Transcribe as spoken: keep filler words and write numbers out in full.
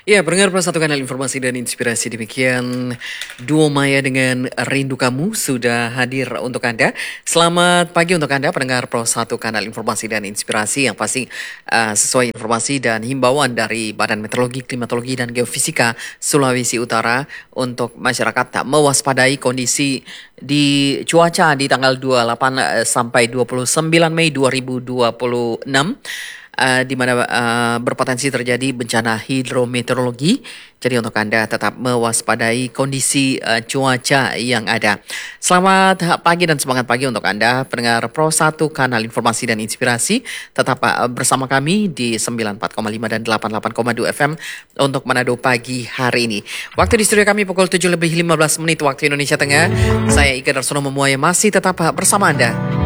Ya, pendengar Plus Satu Kanal Informasi dan Inspirasi, demikian Duo Maya dengan Rindu Kamu sudah hadir untuk Anda. Selamat pagi untuk Anda pendengar Plus Satu Kanal Informasi dan Inspirasi yang pasti uh, sesuai informasi dan himbauan dari Badan Meteorologi, Klimatologi dan Geofisika Sulawesi Utara untuk masyarakat tak mewaspadai kondisi di cuaca di tanggal dua puluh delapan sampai dua puluh sembilan Mei dua ribu dua puluh enam. Uh, di mana uh, berpotensi terjadi bencana hidrometeorologi. Jadi untuk Anda tetap mewaspadai kondisi uh, cuaca yang ada. Selamat pagi dan semangat pagi untuk Anda pendengar Pro satu Kanal Informasi dan Inspirasi. Tetap uh, bersama kami di sembilan puluh empat koma lima dan delapan puluh delapan koma dua F M untuk Manado pagi hari ini. Waktu di studio kami pukul tujuh lebih lima belas menit waktu Indonesia Tengah. Saya Ika Darsono Memuaya masih tetap bersama Anda